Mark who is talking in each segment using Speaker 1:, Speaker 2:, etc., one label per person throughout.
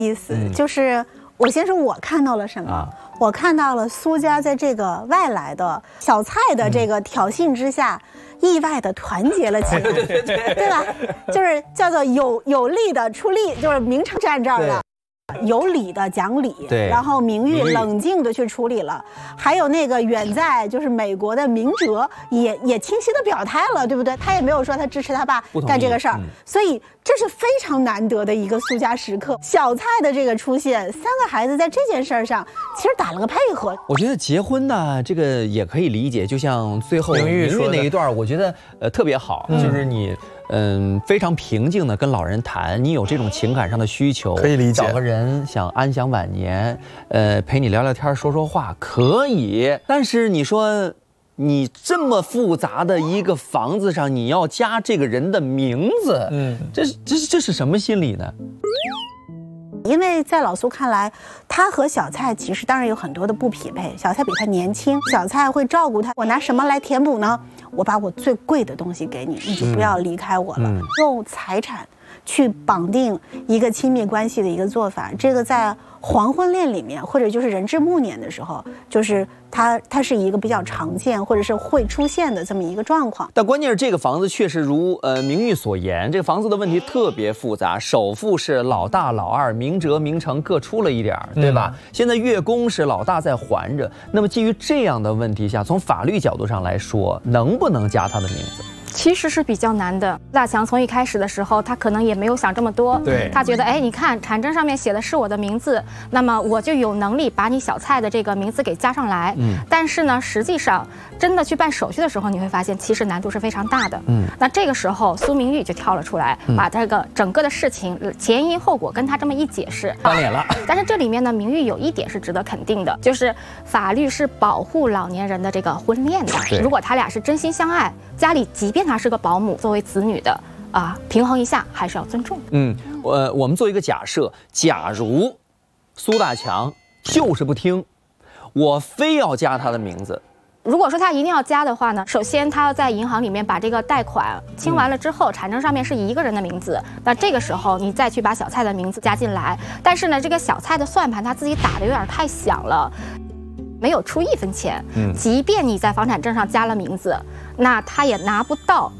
Speaker 1: 意思，就是我先说我看到了什么。我看到了苏家在这个外来的小蔡的这个挑衅之下，意外的团结了起来，对吧？就是叫做有力的出力，就是明成站这儿了。有理的讲理，然后明玉冷静的去处理了，还有那个远在就是美国的明哲也清晰的表态了，对不对？他也没有说他支持他爸干这个事儿，所以这是非常难得的一个苏家时刻。小蔡的这个出现，3个孩子在这件事儿上其实打了个配合。
Speaker 2: 我觉得结婚呢，这个也可以理解，就像最后明玉那一段，我觉得特别好，就是你。非常平静的跟老人谈，你有这种情感上的需求，
Speaker 3: 可以理解。
Speaker 2: 找个人想安享晚年，陪你聊聊天，说说话，可以。但是你说，你这么复杂的一个房子上，你要加这个人的名字，这是什么心理呢？
Speaker 1: 因为在老苏看来，他和小蔡其实当然有很多的不匹配。小蔡比他年轻，小蔡会照顾他。我拿什么来填补呢？我把我最贵的东西给你，你就不要离开我了。用财产去绑定一个亲密关系的一个做法，这个在黄昏恋里面，或者就是人至暮年的时候，就是它是一个比较常见或者是会出现的这么一个状况。
Speaker 2: 但关键是这个房子确实如明玉所言，这个房子的问题特别复杂。首付是老大老二明哲明成各出了一点，对吧？现在月供是老大在还着。那么基于这样的问题下，从法律角度上来说，能不能加他的名字？
Speaker 4: 其实是比较难的。大强从一开始的时候，他可能也没有想这么多，他觉得，哎，你看产证上面写的是我的名字，那么我就有能力把你小蔡的这个名字给加上来。但是呢，实际上真的去办手续的时候，你会发现其实难度是非常大的。那这个时候苏明玉就跳了出来，把这个整个的事情前因后果跟他这么一解释，
Speaker 2: 翻脸了。
Speaker 4: 但是这里面呢，明玉有一点是值得肯定的，就是法律是保护老年人的这个婚恋的。如果他俩是真心相爱，家里即便他是个保姆，作为子女的平衡一下还是要尊重。
Speaker 2: 我们做一个假设，假如苏大强就是不听，我非要加他的名字。
Speaker 4: 如果说他一定要加的话呢，首先他要在银行里面把这个贷款清完了之后，产证上面是一个人的名字，那这个时候你再去把小蔡的名字加进来。但是呢，这个小蔡的算盘他自己打的有点太响了。没有出1分钱，即便你在房产证上加了名字，那他也拿不到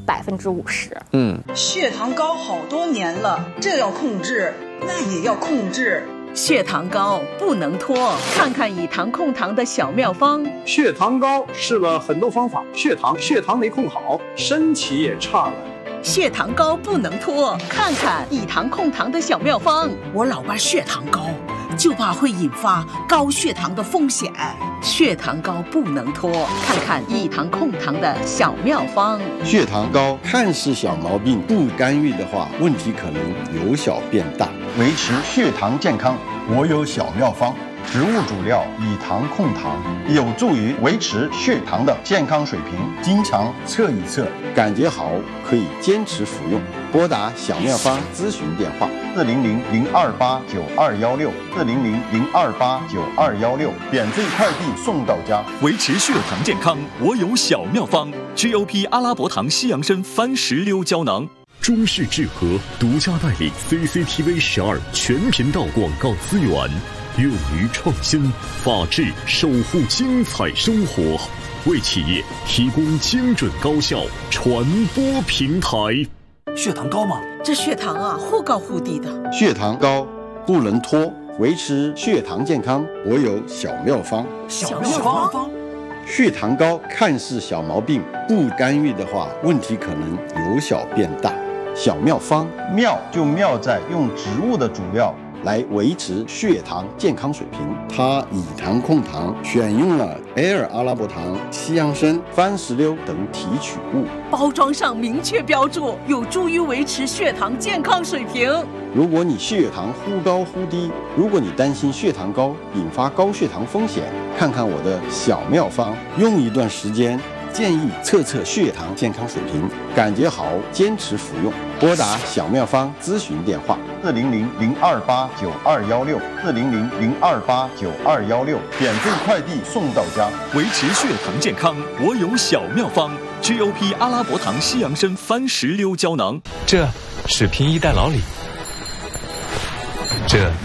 Speaker 4: 50%。
Speaker 5: 血糖高好多年了，这要控制，那也要控制。血糖高不能拖，看看以糖控糖的小妙方。
Speaker 6: 血糖高试了很多方法，血糖没控好，身体也差了。
Speaker 5: 血糖高不能拖，看看以糖控糖的小妙方。我老伴血糖高，就怕会引发高血糖的风险。血糖高不能拖，看看以糖控糖的小妙方。
Speaker 7: 血糖高看似小毛病，不干预的话，问题可能由小变大。维持血糖健康，我有小妙方。植物主料以糖控糖，有助于维持血糖的健康水平。经常测一测，感觉好可以坚持服用。拨打小妙方咨询电话400-028-9216，400-028-9216，免费快递送到家。
Speaker 8: 维持血糖健康，我有小妙方 ，GOP 阿拉伯糖西洋参番石榴胶囊。
Speaker 9: 中式智和独家代理 CCTV 12全频道广告资源，勇于创新，法治守护精彩生活，为企业提供精准高效传播平台。
Speaker 8: 血糖高吗？
Speaker 5: 这血糖忽高忽低的。
Speaker 7: 血糖高不能拖，维持血糖健康，我有小妙方。
Speaker 5: 小妙方。
Speaker 7: 血糖高看似小毛病，不干预的话，问题可能由小变大。小妙方，妙就妙在用植物的主料来维持血糖健康水平。它以糖控糖，选用了Air阿拉伯糖、西洋参、番石榴等提取物，
Speaker 5: 包装上明确标注，有助于维持血糖健康水平。
Speaker 7: 如果你血糖忽高忽低，如果你担心血糖高引发高血糖风险，看看我的小妙方，用一段时间，建议测测血糖健康水平，感觉好坚持服用。拨打小妙方咨询电话400-028-9216，400-028-9216，免费快递送到家。
Speaker 8: 维持血糖健康，我有小妙方 ，GOP 阿拉伯糖西洋参番石榴胶囊。
Speaker 10: 这是拼一代劳里，这